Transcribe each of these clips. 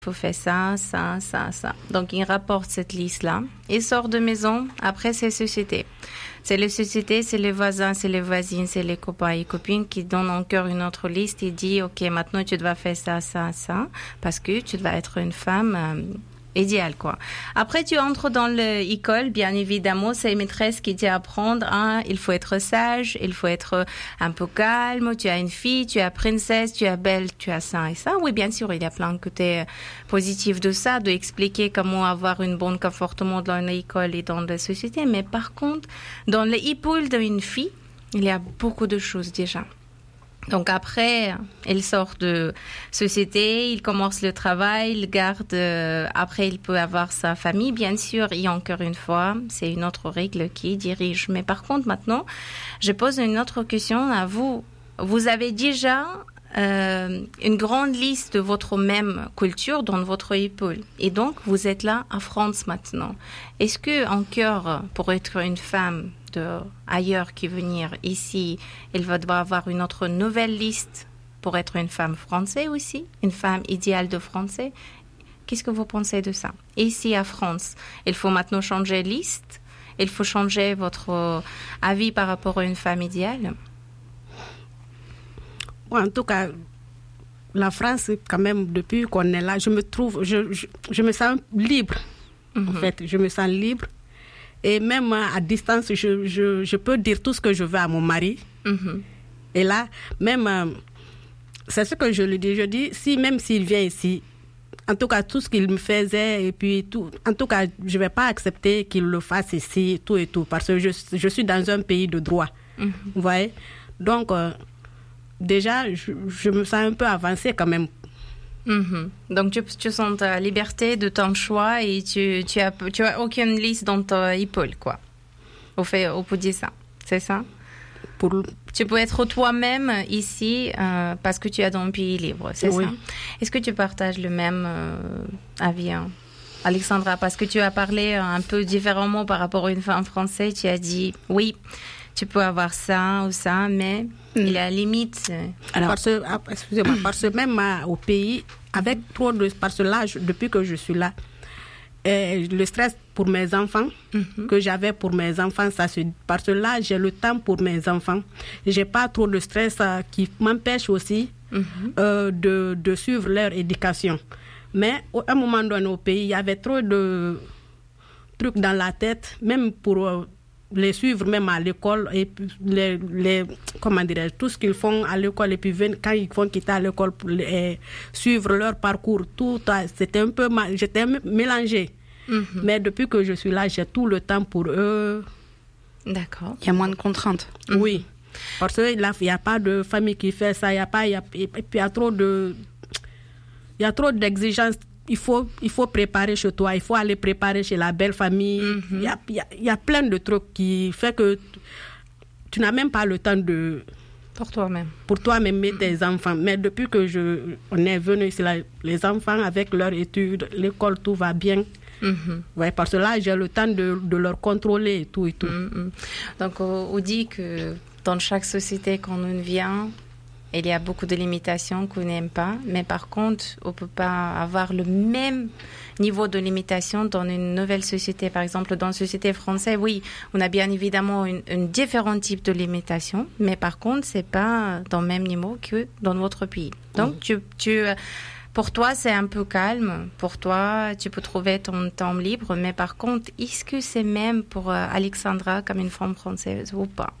faut faire ça, ça, ça, ça. Donc, il rapporte cette liste-là. Il sort de maison. Après, c'est société. C'est les sociétés, c'est les voisins, c'est les voisines, c'est les copains et copines qui donnent encore une autre liste et disent, OK, maintenant, tu dois faire ça, ça, ça, parce que tu dois être une femme idéale, quoi. Après, tu entres dans l'école, bien évidemment, c'est les maîtresses qui disent apprendre, il faut être sage, il faut être un peu calme, tu as une fille, tu as princesse, tu as belle, tu as ça et ça. Oui, bien sûr, il y a plein de côtés positifs de ça, de expliquer comment avoir une bonne comportement dans l'école et dans la société. Mais par contre, dans l'épaule d'une fille, il y a beaucoup de choses déjà. Donc après, il sort de société, il commence le travail, il garde, après il peut avoir sa famille, bien sûr, et encore une fois, c'est une autre règle qui dirige. Mais par contre, maintenant, je pose une autre question à vous. Vous avez déjà une grande liste de votre même culture dans votre épaule. Et donc, vous êtes là en France maintenant. Est-ce que encore, pour être une femme de ailleurs qui venir ici, elle va devoir avoir une autre nouvelle liste pour être une femme française aussi, une femme idéale de français? Qu'est-ce que vous pensez de ça? Ici à France, il faut maintenant changer de liste, il faut changer votre avis par rapport à une femme idéale? En tout cas, la France, quand même, depuis qu'on est là, je me sens libre. En fait, je me sens libre. Et même à distance, je peux dire tout ce que je veux à mon mari. Et là, même, c'est ce que je lui dis. Je dis, même s'il vient ici, en tout cas, tout ce qu'il me faisait, et puis tout, en tout cas, je ne vais pas accepter qu'il le fasse ici, tout et tout, parce que je suis dans un pays de droit. Vous voyez? Donc, déjà, je me sens un peu avancée quand même. Donc, tu sens ta liberté de ton choix et tu as aucune liste dans ta épaule, quoi. On peut dire ça, c'est ça? Tu peux être toi-même ici parce que tu es dans un pays libre, c'est ça? Est-ce que tu partages le même avis, hein, Alexandra? Parce que tu as parlé un peu différemment par rapport à une femme française. Tu as dit, oui, tu peux avoir ça ou ça, mais il y a limite. Alors, excusez-moi, parce que même au pays, avec trop de... Parce que là, depuis que je suis là, le stress pour mes enfants, que j'avais pour mes enfants, parce que là, j'ai le temps pour mes enfants. J'ai pas trop de stress qui m'empêche aussi de suivre leur éducation. Mais à un moment donné au pays, il y avait trop de trucs dans la tête, même pour... les suivre même à l'école et puis comment dirais-je, tout ce qu'ils font à l'école et puis quand ils vont quitter à l'école pour suivre leur parcours, tout c'était un peu j'étais mélangée. Mais depuis que je suis là, j'ai tout le temps pour eux. D'accord. Il y a moins de contraintes. Oui, parce que là il y a pas de famille qui fait ça, et puis il y a trop d'exigences. Il faut préparer chez toi, il faut aller préparer chez la belle famille. Il y a plein de trucs qui fait que tu n'as même pas le temps de... Pour toi-même et tes enfants. Mais depuis que on est venu ici, là, les enfants avec leurs études, l'école, tout va bien. Ouais, parce que là, j'ai le temps de leur contrôler et tout et tout. Donc, on dit que dans chaque société qu'on vient... Il y a beaucoup de limitations qu'on n'aime pas, mais par contre, on ne peut pas avoir le même niveau de limitation dans une nouvelle société. Par exemple, dans la société française, oui, on a bien évidemment un différent type de limitation, mais par contre, ce n'est pas dans le même niveau que dans notre pays. Donc, pour toi, c'est un peu calme. Pour toi, tu peux trouver ton temps libre, mais par contre, est-ce que c'est même pour Alexandra comme une femme française ou pas?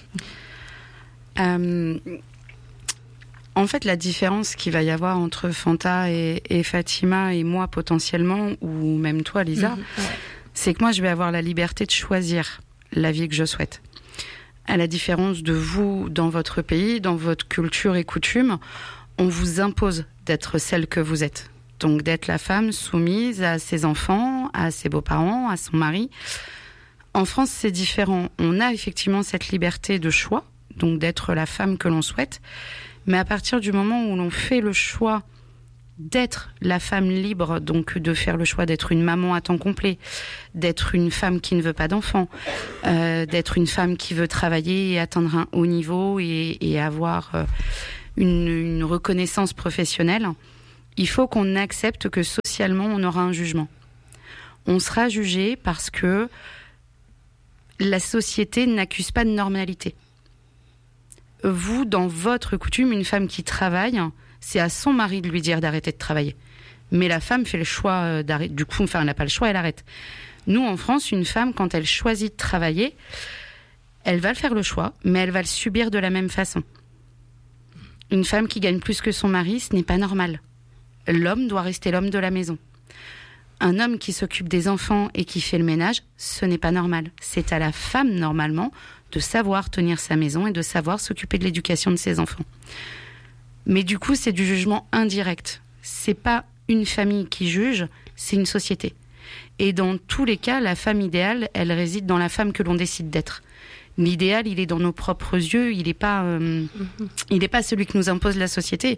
En fait, la différence qu'il va y avoir entre Fanta et Fatima et moi potentiellement, ou même toi, Lisa, c'est que moi, je vais avoir la liberté de choisir la vie que je souhaite. À la différence de vous, dans votre pays, dans votre culture et coutume, on vous impose d'être celle que vous êtes. Donc, d'être la femme soumise à ses enfants, à ses beaux-parents, à son mari. En France, c'est différent. On a effectivement cette liberté de choix, donc d'être la femme que l'on souhaite. Mais à partir du moment où l'on fait le choix d'être la femme libre, donc de faire le choix d'être une maman à temps complet, d'être une femme qui ne veut pas d'enfants, d'être une femme qui veut travailler et atteindre un haut niveau et avoir une reconnaissance professionnelle, il faut qu'on accepte que socialement, on aura un jugement. On sera jugé parce que la société n'accuse pas de normalité. Vous, dans votre coutume, une femme qui travaille, c'est à son mari de lui dire d'arrêter de travailler. Mais la femme fait le choix d'arrêter. Du coup, elle n'a pas le choix, elle arrête. Nous, en France, une femme, quand elle choisit de travailler, elle va le faire le choix, mais elle va le subir de la même façon. Une femme qui gagne plus que son mari, ce n'est pas normal. L'homme doit rester l'homme de la maison. Un homme qui s'occupe des enfants et qui fait le ménage, ce n'est pas normal. C'est à la femme, normalement, de savoir tenir sa maison et de savoir s'occuper de l'éducation de ses enfants. Mais du coup, c'est du jugement indirect. C'est pas une famille qui juge, c'est une société. Et dans tous les cas, la femme idéale, elle réside dans la femme que l'on décide d'être. L'idéal, il est dans nos propres yeux, il n'est pas celui que nous impose la société.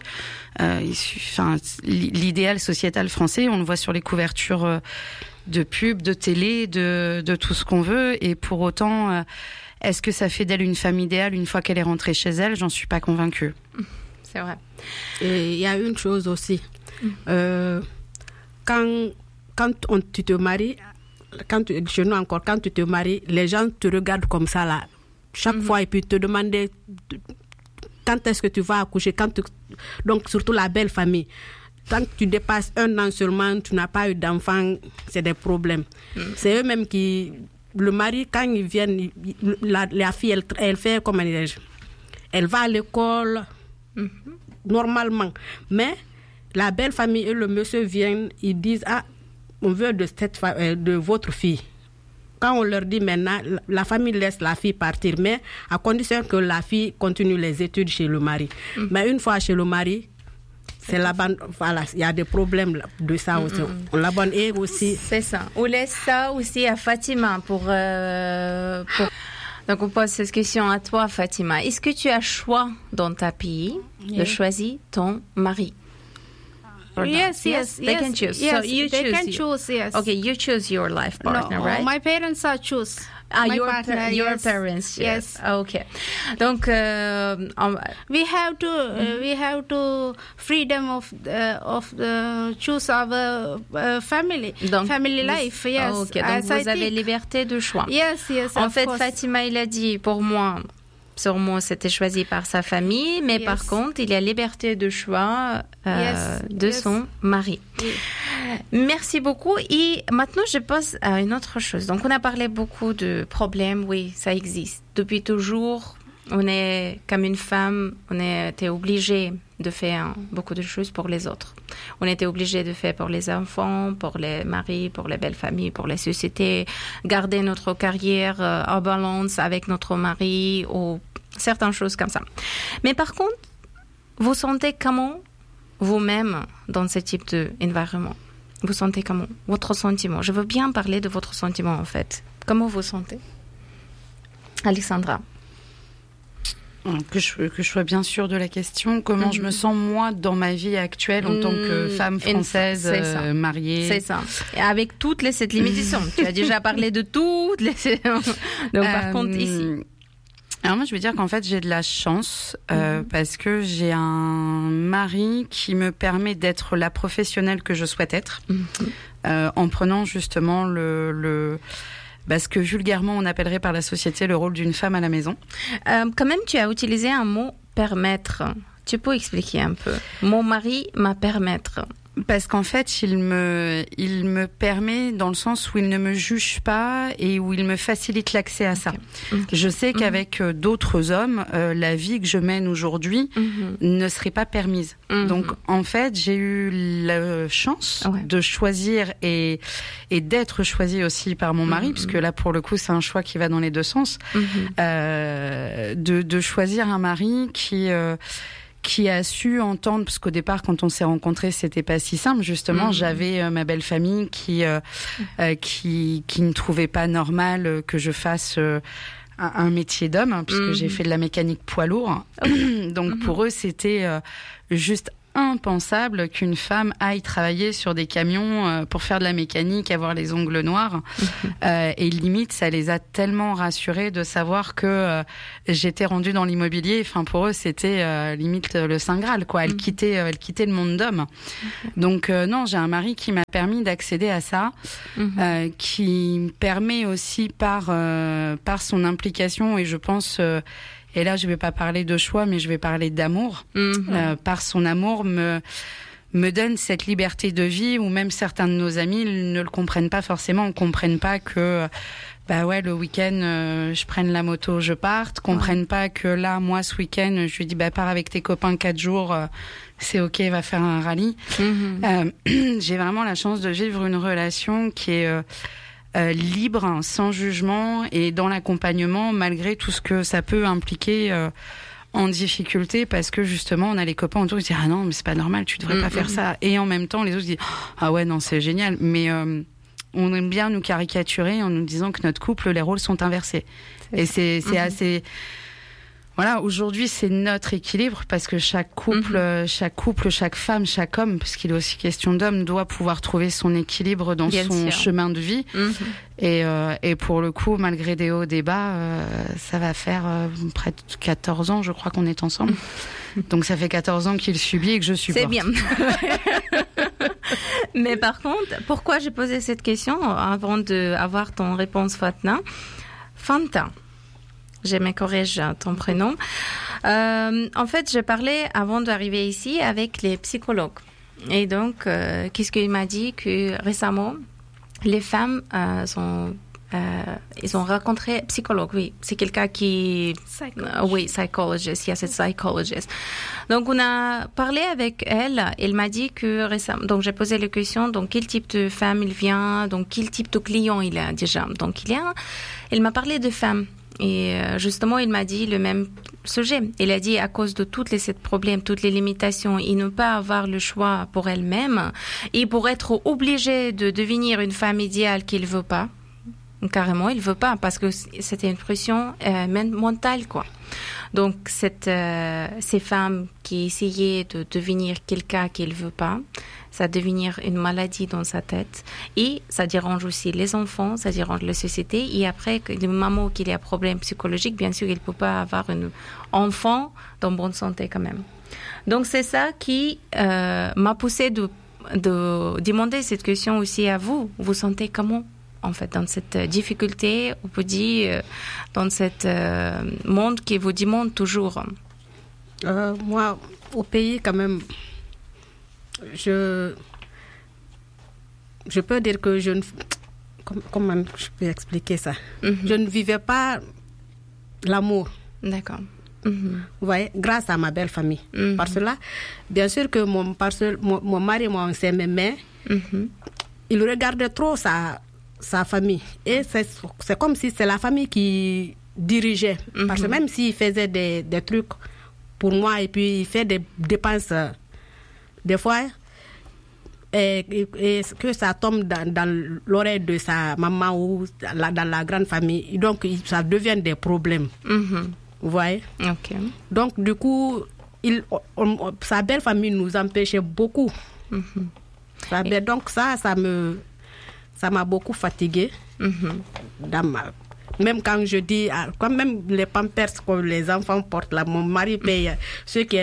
L'idéal sociétal français, on le voit sur les couvertures de pub, de télé, de tout ce qu'on veut. Et pour autant, est-ce que ça fait d'elle une femme idéale une fois qu'elle est rentrée chez elle ? J'en suis pas convaincue. C'est vrai. Et il y a une chose aussi. Quand tu te maries, chez nous encore, quand tu te maries, les gens te regardent comme ça là, chaque fois, et puis te demander quand est-ce que tu vas accoucher, donc surtout la belle famille. Tant que tu dépasses 1 an seulement, tu n'as pas eu d'enfant, c'est des problèmes. C'est eux-mêmes qui, le mari, quand ils viennent, la fille, elle fait, comment dirais-je, elle va à l'école normalement, mais la belle famille et le monsieur viennent, ils disent on veut de votre fille. Quand on leur dit maintenant, la famille laisse la fille partir, mais à condition que la fille continue les études chez le mari. Mais une fois chez le mari, c'est la bande. Voilà, il y a des problèmes de ça aussi. On l'abonne et aussi. C'est ça. On laisse ça aussi à Fatima pour. Donc on pose cette question à toi, Fatima. Est-ce que tu as choix dans ta pays de choisir ton mari? Yes. They can choose. Yes, so you they choose. can choose. Yes. Okay, you choose your life partner, No, right? my parents are choose. My your partner, your yes. parents. Yes. Okay. Donc, We have to freedom of the choose our family life. Yes. Okay. Donc vous avez liberté de choix. Yes. En of fait, course. Fatima, il a dit, pour moi, sûrement c'était choisi par sa famille, mais Yes. par contre, il a liberté de choix de Yes. son mari. Yes. Merci beaucoup. Et maintenant, je pose à une autre chose. Donc, on a parlé beaucoup de problèmes. Oui, ça existe. Depuis toujours, on est comme une femme, on était obligé de faire beaucoup de choses pour les autres. On était obligé de faire pour les enfants, pour les maris, pour les belles familles, pour les sociétés, garder notre carrière en balance avec notre mari ou certaines choses comme ça. Mais par contre, vous sentez comment vous-même dans ce type d'environnement? Vous sentez comment? Votre sentiment. Je veux bien parler de votre sentiment en fait. Comment vous sentez? Alexandra. Que je sois bien sûre de la question. Comment je me sens moi dans ma vie actuelle en tant que femme française mariée. C'est ça. Et avec cette limitation. Tu as déjà parlé de toutes les... Donc par contre ici... Alors moi je veux dire qu'en fait j'ai de la chance parce que j'ai un mari qui me permet d'être la professionnelle que je souhaite être en prenant justement ce que vulgairement on appellerait par la société le rôle d'une femme à la maison. Quand même, tu as utilisé un mot « permettre ». Tu peux expliquer un peu? Mon mari m'a permettre. Parce qu'en fait, il me permet dans le sens où il ne me juge pas et où il me facilite l'accès à ça. Okay. Je sais qu'avec d'autres hommes, la vie que je mène aujourd'hui ne serait pas permise. Donc, en fait, j'ai eu la chance de choisir et d'être choisie aussi par mon mari, puisque là, pour le coup, c'est un choix qui va dans les deux sens, de choisir un mari qui a su entendre, parce qu'au départ, quand on s'est rencontrés, c'était pas si simple. Justement, j'avais ma belle famille qui ne trouvait pas normal que je fasse un métier d'homme, puisque j'ai fait de la mécanique poids lourd. Donc pour eux, c'était juste impensable qu'une femme aille travailler sur des camions pour faire de la mécanique, avoir les ongles noirs. Et limite, ça les a tellement rassurés de savoir que j'étais rendue dans l'immobilier. Enfin, pour eux, c'était limite le Saint Graal, quoi. Elle quittait le monde d'homme. Donc non, j'ai un mari qui m'a permis d'accéder à ça, qui permet aussi par son implication, et je pense, et là je vais pas parler de choix, mais je vais parler d'amour, par son amour me donne cette liberté de vie où même certains de nos amis ne le comprennent pas forcément, comprennent pas que le week-end je prenne la moto, je parte, comprennent pas que là, moi ce week-end je lui dis pars avec tes copains 4 jours, c'est ok, va faire un rallye. J'ai vraiment la chance de vivre une relation qui est libre, sans jugement, et dans l'accompagnement malgré tout ce que ça peut impliquer en difficulté, parce que justement on a les copains autour qui disent non mais c'est pas normal, tu devrais pas faire ça, et en même temps les autres disent ah ouais non c'est génial, mais on aime bien nous caricaturer en nous disant que notre couple, les rôles sont inversés. Et c'est assez... Voilà, aujourd'hui, c'est notre équilibre, parce que chaque couple, chaque femme, chaque homme, parce qu'il est aussi question d'homme, doit pouvoir trouver son équilibre dans son chemin de vie. Et pour le coup, malgré des hauts, des bas, ça va faire près de 14 ans, je crois, qu'on est ensemble. Donc ça fait 14 ans qu'il subit et que je supporte. C'est bien. Mais par contre, pourquoi j'ai posé cette question avant d'avoir ton réponse, Fatna? Fanta. Je me corrige ton prénom. En fait, je parlais avant d'arriver ici avec les psychologues. Et donc, qu'est-ce qu'il m'a dit? Que récemment, les femmes ils ont rencontré psychologue, oui. C'est quelqu'un qui... oui, psychologist. Yes, it's psychologist. Donc, on a parlé avec elle. Elle m'a dit que récemment... Donc, j'ai posé la question. Donc, quel type de femme il vient? Donc, quel type de client il a déjà? Donc, elle m'a parlé de femmes. Et justement, il m'a dit le même sujet. Il a dit à cause de tous ces problèmes, toutes les limitations, il ne peut pas avoir le choix pour elle-même. Et pour être obligé de devenir une femme idéale qu'il veut pas, carrément, il veut pas, parce que c'était une pression mentale, quoi. Donc, ces femmes qui essayaient de devenir quelqu'un qu'il veut pas, ça devenir une maladie dans sa tête, et ça dérange aussi les enfants, ça dérange la société. Et après, le moment qu'il y a un problème psychologique, bien sûr, il peut pas avoir un enfant dans bonne santé quand même. Donc, c'est ça qui m'a poussé de demander cette question aussi à vous. Vous sentez comment, en fait, dans cette difficulté, on peut dire, dans cet monde qui vous demande toujours? Moi, au pays, quand même, je peux dire que comment je peux expliquer ça? Je ne vivais pas l'amour. D'accord. Vous voyez, grâce à ma belle famille. Parce que là, bien sûr que mon mari et moi, on s'aimait, mais il regardait trop sa famille. Et c'est comme si c'est la famille qui dirigeait. Parce que même s'il faisait des trucs pour moi, et puis il fait des dépenses, des fois, et que ça tombe dans l'oreille de sa maman ou dans la grande famille. Donc, ça devient des problèmes. Vous voyez? Okay. Donc, du coup, sa belle famille nous empêchait beaucoup. Donc, ça m'a beaucoup fatiguée. Même quand je dis, quand même les pampers que les enfants portent là, mon mari paye ce qui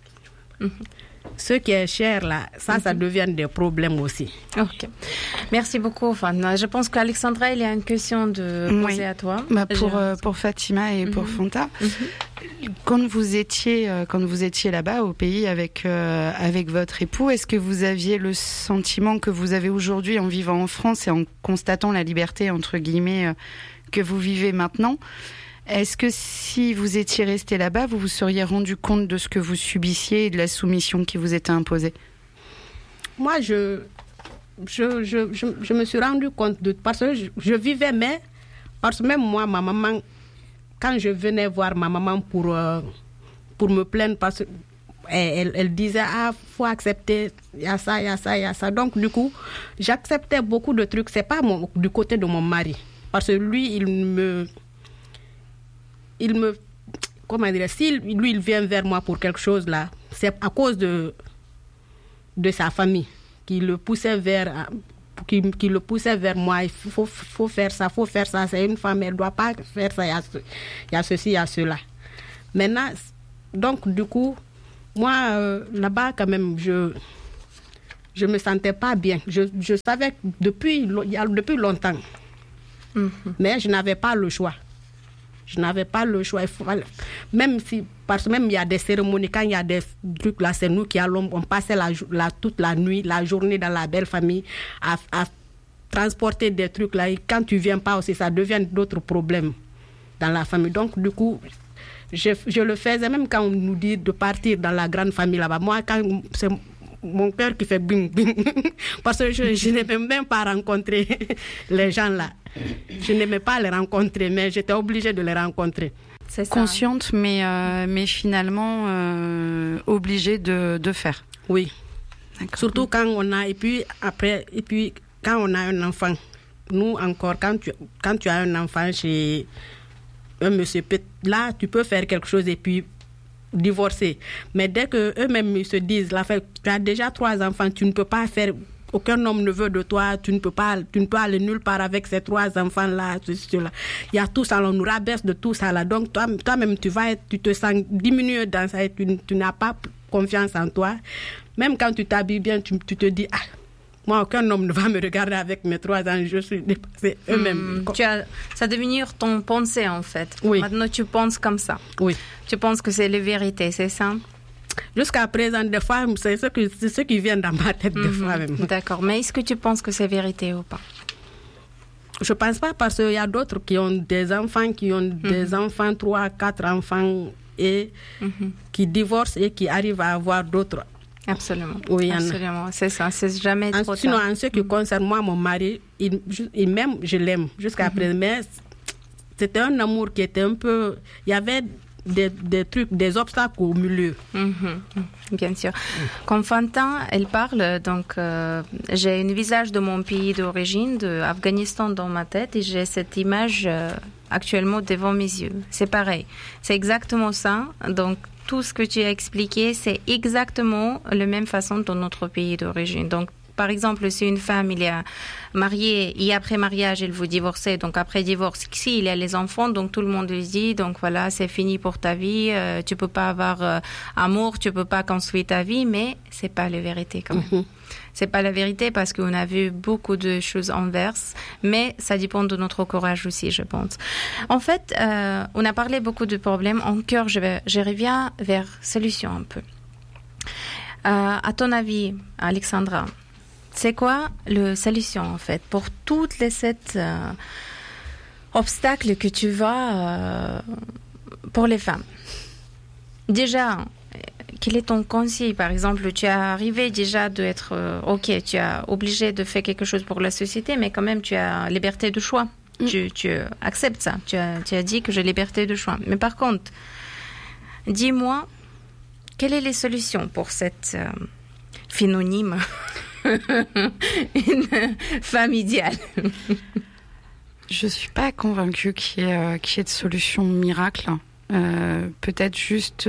est cher là, ça devient des problèmes aussi. Ok. Merci beaucoup, Fanta. Je pense qu'Alexandra, il y a une question de poser à toi. Pour Fatima et pour Fanta, quand vous étiez là-bas au pays avec votre époux, est-ce que vous aviez le sentiment que vous avez aujourd'hui en vivant en France et en constatant la liberté entre guillemets que vous vivez maintenant? Est-ce que si vous étiez resté là-bas, vous vous seriez rendu compte de ce que vous subissiez et de la soumission qui vous était imposée? Moi, je me suis rendu compte parce que je vivais, mais parce que même moi, ma maman, quand je venais voir ma maman pour me plaindre, parce qu'elle disait, faut accepter, il y a ça, il y a ça, il y a ça. Donc, du coup, j'acceptais beaucoup de trucs. C'est pas du côté de mon mari. Parce que lui, comment dire, si lui, il vient vers moi pour quelque chose là, c'est à cause de de sa famille qui le poussait vers moi. Il faut faire ça, c'est une femme, elle ne doit pas faire ça, il y a ceci, il y a cela. Maintenant, donc du coup, moi, là-bas, quand même, je me sentais pas bien. Je savais depuis longtemps. Mais je n'avais pas le choix. Même si, parce que même il y a des cérémonies, quand il y a des trucs là, c'est nous qui allons, on passait toute la nuit, la journée dans la belle famille à transporter des trucs là. Et quand tu viens pas aussi, ça devient d'autres problèmes dans la famille. Donc du coup, je le faisais même quand on nous dit de partir dans la grande famille là-bas. Moi, quand c'est mon cœur qui fait bing bing parce que je n'aimais même pas rencontrer les gens là. Je n'aimais pas les rencontrer, mais j'étais obligée de les rencontrer. C'est ça. Consciente, mais finalement obligée de faire. Oui. D'accord. Surtout quand on a quand on a un enfant. Nous encore, quand tu as un enfant chez un monsieur, là tu peux faire quelque chose et puis divorcer. Mais dès que eux-mêmes ils se disent, tu as déjà 3 enfants, tu ne peux pas faire. Aucun homme ne veut de toi, tu ne peux aller nulle part avec ces 3 enfants-là, cela. Il y a tout ça, on nous rabaisse de tout ça là. Donc toi-même, tu te sens diminué dans ça et tu n'as pas confiance en toi. Même quand tu t'habilles bien, tu te dis, moi, aucun homme ne va me regarder avec mes 3 ans, je suis dépassée eux-mêmes. Ça devenir ton pensée, en fait. Oui. Maintenant, tu penses comme ça. Oui. Tu penses que c'est la vérité, c'est ça? Jusqu'à présent, des fois, c'est ce qui vient dans ma tête, des fois même. D'accord. Mais est-ce que tu penses que c'est vérité ou pas? Je ne pense pas, parce qu'il y a d'autres qui ont des enfants, des enfants, 3, 4 enfants, et qui divorcent et qui arrivent à avoir d'autres. Absolument. Oui, absolument. C'est ça, c'est jamais trop tard. Sinon, en ce qui concerne moi, mon mari, il m'aime, je l'aime jusqu'à présent, mais c'était un amour qui était un peu... Il y avait des trucs, des obstacles au milieu. Bien sûr. Comme Fanta, elle parle, donc j'ai un visage de mon pays d'origine, de Afghanistan dans ma tête, et j'ai cette image actuellement devant mes yeux. C'est pareil. C'est exactement ça. Donc, tout ce que tu as expliqué, c'est exactement la même façon dans notre pays d'origine. Donc, par exemple, si une femme il est mariée et après mariage, elle veut divorcer, donc après divorce, si il y a les enfants, donc tout le monde lui dit, donc voilà, c'est fini pour ta vie, tu peux pas avoir amour, tu peux pas construire ta vie, mais c'est pas la vérité quand même. C'est pas la vérité parce qu'on a vu beaucoup de choses inverses, mais ça dépend de notre courage aussi, je pense. En fait, on a parlé beaucoup de problèmes. En cœur, je reviens vers solution un peu. À ton avis, Alexandra, c'est quoi la solution en fait pour toutes les 7 obstacles que tu vois pour les femmes? Déjà, quel est ton conseil? Par exemple, tu es arrivé déjà d'être ok, tu as obligé de faire quelque chose pour la société, mais quand même tu as liberté de choix. Tu acceptes ça. Tu as dit que j'ai liberté de choix. Mais par contre, dis-moi, quelles sont les solutions pour cette phononyme une femme idéale? Je suis pas convaincue qu'il y ait de solution miracle. Peut-être juste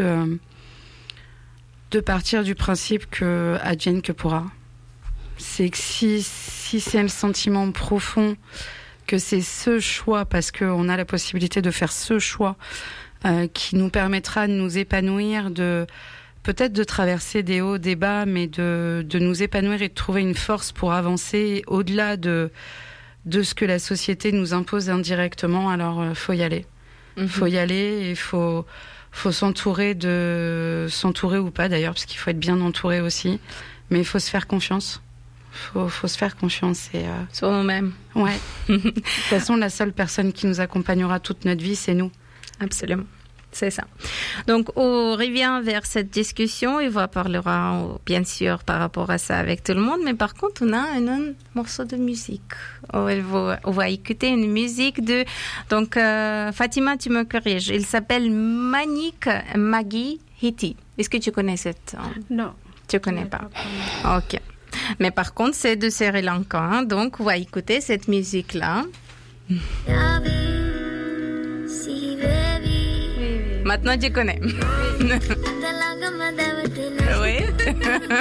de partir du principe que advienne que pourra. C'est que si c'est le sentiment profond que c'est ce choix, parce qu'on a la possibilité de faire ce choix qui nous permettra de nous épanouir, peut-être de traverser des hauts, des bas, mais de nous épanouir et de trouver une force pour avancer au-delà de ce que la société nous impose indirectement. Alors, faut y aller. Faut y aller et faut s'entourer ou pas d'ailleurs, parce qu'il faut être bien entouré aussi. Mais il faut se faire confiance. Faut se faire confiance et sur nous-mêmes. Ouais. De toute façon, la seule personne qui nous accompagnera toute notre vie, c'est nous. Absolument. C'est ça. Donc, on revient vers cette discussion et on parlera bien sûr par rapport à ça avec tout le monde. Mais par contre, on a un morceau de musique. On va écouter une musique de... Donc, Fatima, tu me corriges. Il s'appelle Manik Magi Hiti. Est-ce que tu connais cette... Non. Tu connais pas. Ok. Mais par contre, c'est de Sri Lanka. Hein? Donc, on va écouter cette musique-là. Maintenant, tu connais. Oui.